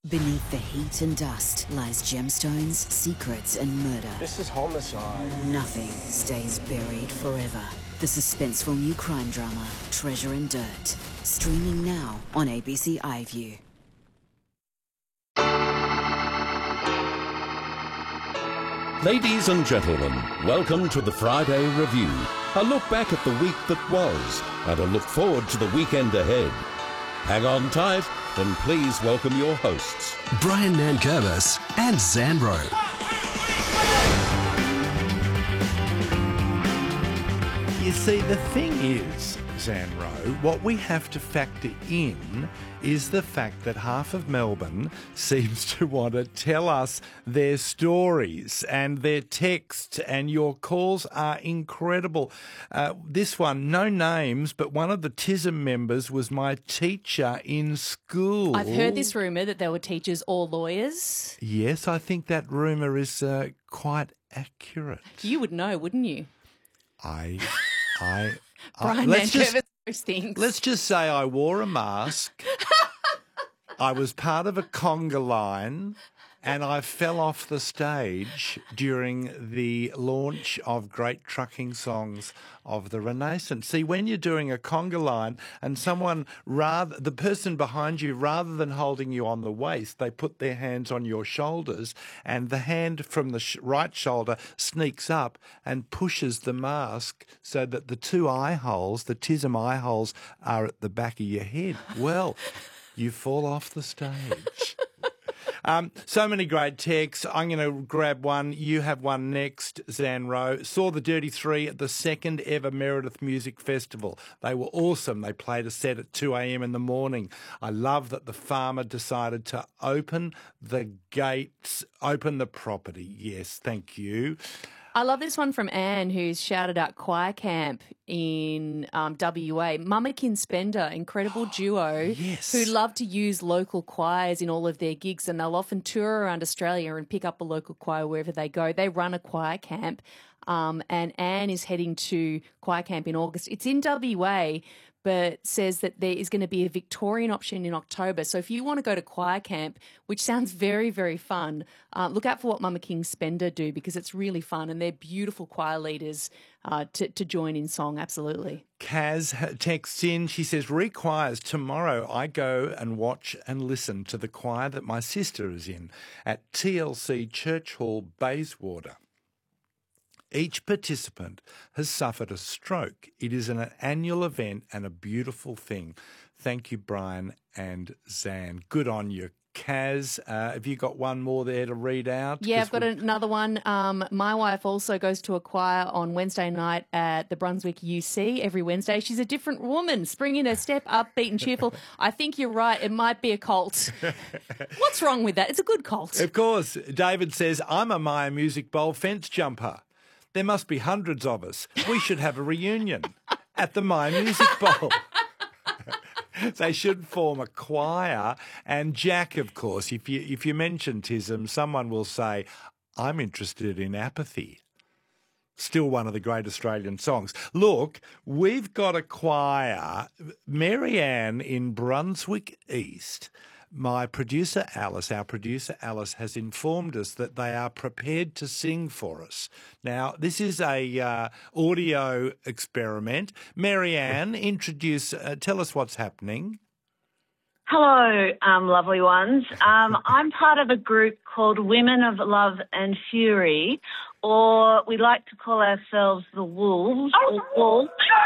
Beneath the heat and dust lies gemstones, secrets and murder. This is homicide. Nothing stays buried forever. The suspenseful new crime drama, Treasure and Dirt. Streaming now on ABC iView. Ladies and gentlemen, welcome to the Friday Review. A look back at the week that was and a look forward to the weekend ahead. Hang on tight and please welcome your hosts, Brian Nankervis and Zandro. You see, the thing is, Zanro, what we have to factor in is the fact that half of Melbourne seems to want to tell us their stories and their texts, and your calls are incredible. This one, no names, but one of the TISM members was my teacher in school. I've heard this rumour that there were teachers or lawyers. Yes, I think that rumour is quite accurate. You would know, wouldn't you? Brian Nankervis knows things. Let's just say I wore a mask. I was part of a conga line and I fell off the stage during the launch of Great Trucking Songs of the Renaissance. See, when you're doing a conga line and the person behind you, rather than holding you on the waist, they put their hands on your shoulders, and the hand from the right shoulder sneaks up and pushes the mask so that the two eye holes, the TISM eye holes, are at the back of your head. Well, you fall off the stage. So many great texts. I'm going to grab one. You have one next, Zanro. Saw the Dirty Three at the second ever Meredith Music Festival. They were awesome. They played a set at 2 a.m. in the morning. I love that the farmer decided to open the gates, open the property. Yes, thank you. I love this one from Anne, who's shouted out Choir Camp in WA. Mummakin Spender, incredible duo, yes, who love to use local choirs in all of their gigs, and they'll often tour around Australia and pick up a local choir wherever they go. They run a choir camp, and Anne is heading to choir camp in August. It's in WA, but says that there is going to be a Victorian option in October. So if you want to go to choir camp, which sounds very, very fun, look out for what Mummakin Spender do, because it's really fun and they're beautiful choir leaders to join in song, absolutely. Kaz texts in, she says, re-choirs, tomorrow I go and watch and listen to the choir that my sister is in at TLC Church Hall, Bayswater. Each participant has suffered a stroke. It is an annual event and a beautiful thing. Thank you, Brian and Zan. Good on you. Kaz, have you got one more there to read out? Yeah, I've got another one. My wife also goes to a choir on Wednesday night at the Brunswick UC every Wednesday. She's a different woman, springing her step, upbeat and cheerful. I think you're right. It might be a cult. What's wrong with that? It's a good cult. Of course. David says, I'm a Maya Music Bowl fence jumper. There must be hundreds of us. We should have a reunion at the Maya Music Bowl. They should form a choir. And Jack, of course, if you mention TISM, someone will say, I'm interested in Apathy. Still one of the great Australian songs. Look, we've got a choir, Marianne in Brunswick East. Our producer Alice has informed us that they are prepared to sing for us. Now, this is a audio experiment. Marianne, tell us what's happening. Hello, lovely ones. I'm part of a group called Women of Love and Fury, or we like to call ourselves the Wolves, or Wolves.